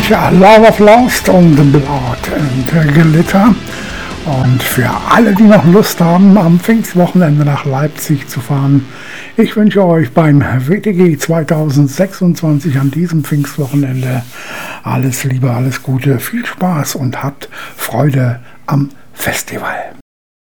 Ja, Love of Lost und Blood and Glitter. Und für alle, die noch Lust haben, am Pfingstwochenende nach Leipzig zu fahren, ich wünsche euch beim WTG 2026 an diesem Pfingstwochenende alles Liebe, alles Gute, viel Spaß und habt Freude am Festival.